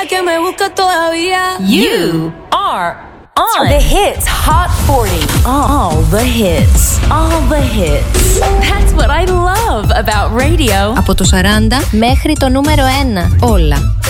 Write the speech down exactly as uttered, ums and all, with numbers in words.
You are on The Hits Hot forty. all the hits. All the hits. That's what I love about radio. Από το σαράντα μέχρι το νούμερο ένα. Όλα